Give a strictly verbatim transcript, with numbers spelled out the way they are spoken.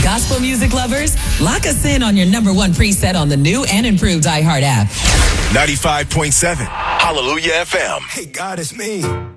Gospel music lovers, lock us in on your number one preset on the new and improved iHeart app. ninety-five point seven Hallelujah F M. Hey, God, it's me.